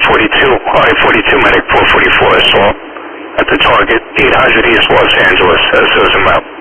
I-42 medic 444 assault at the target 800 East Los Angeles, as those about.